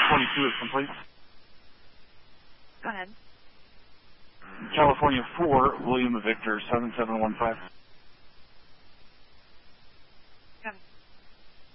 22 is complete. Go ahead. California 4, William Victor 7715.